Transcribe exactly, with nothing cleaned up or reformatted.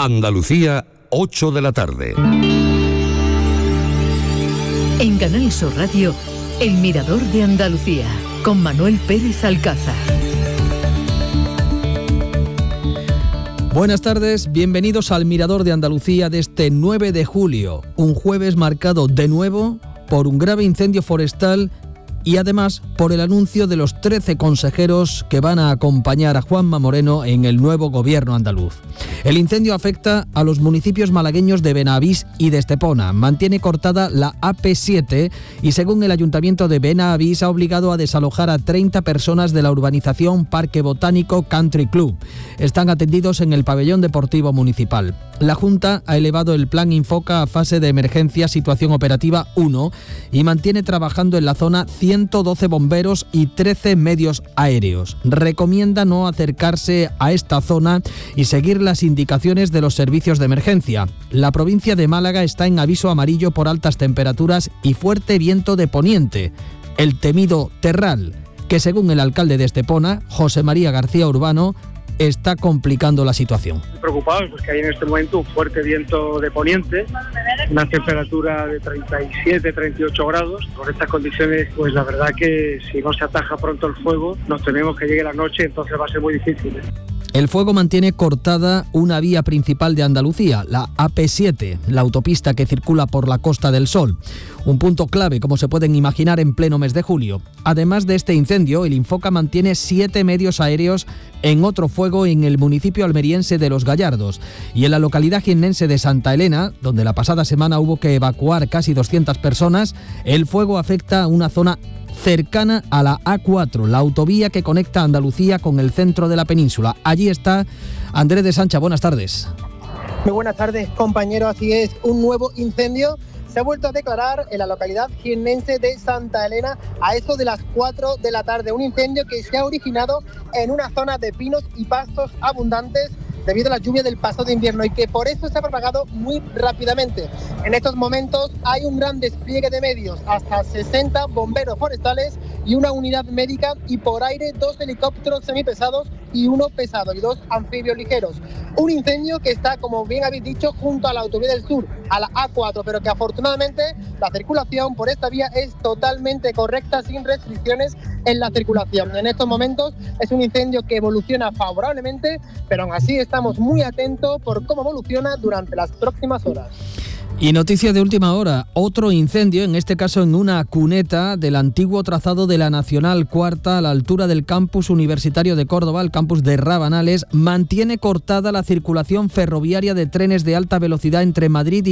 Andalucía, ocho de la tarde. En Canal Sur Radio, El Mirador de Andalucía, con Manuel Pérez Alcázar. Buenas tardes, bienvenidos al Mirador de Andalucía de este nueve de julio, un jueves marcado de nuevo por un grave incendio forestal y además por el anuncio de los trece consejeros que van a acompañar a Juanma Moreno en el nuevo gobierno andaluz. El incendio afecta a los municipios malagueños de Benavís y de Estepona. Mantiene cortada la A P siete y según el Ayuntamiento de Benavís ha obligado a desalojar a treinta personas de la urbanización Parque Botánico Country Club. Están atendidos en el pabellón deportivo municipal. La Junta ha elevado el plan Infoca a fase de emergencia situación operativa uno y mantiene trabajando en la zona ciento doce bomberos y trece medios aéreos. Recomienda no acercarse a esta zona y seguir las indicaciones de los servicios de emergencia. La provincia de Málaga está en aviso amarillo por altas temperaturas y fuerte viento de poniente. El temido terral, que según el alcalde de Estepona, José María García Urbano, está complicando la situación. Preocupados porque hay en este momento un fuerte viento de poniente, una temperatura de treinta y siete, treinta y ocho grados. Con estas condiciones, pues la verdad que si no se ataja pronto el fuego, nos tememos que llegue la noche, entonces va a ser muy difícil. El fuego mantiene cortada una vía principal de Andalucía, la A P siete, la autopista que circula por la Costa del Sol. Un punto clave, como se pueden imaginar, en pleno mes de julio. Además de este incendio, el Infoca mantiene siete medios aéreos en otro fuego en el municipio almeriense de Los Gallardos. Y en la localidad jiennense de Santa Elena, donde la pasada semana hubo que evacuar casi doscientas personas, el fuego afecta a una zona cercana a la A cuatro, la autovía que conecta Andalucía con el centro de la península. Allí está Andrés de Sancha. Buenas tardes. Muy buenas tardes, compañero. Así es, un nuevo incendio se ha vuelto a declarar en la localidad jiennense de Santa Elena a eso de las cuatro de la tarde. Un incendio que se ha originado en una zona de pinos y pastos abundantes debido a la lluvia del pasado invierno y que por eso se ha propagado muy rápidamente. En estos momentos hay un gran despliegue de medios, hasta sesenta bomberos forestales y una unidad médica, y por aire dos helicópteros semipesados y uno pesado y dos anfibios ligeros. Un incendio que está, como bien habéis dicho, junto a la autovía del sur, a la A cuatro, pero que afortunadamente la circulación por esta vía es totalmente correcta, sin restricciones en la circulación. En estos momentos es un incendio que evoluciona favorablemente, pero aún así estamos muy atentos por cómo evoluciona durante las próximas horas. Y noticia de última hora, otro incendio, en este caso en una cuneta del antiguo trazado de la Nacional Cuarta a la altura del campus universitario de Córdoba, el campus de Rabanales, mantiene cortada la circulación ferroviaria de trenes de alta velocidad entre Madrid y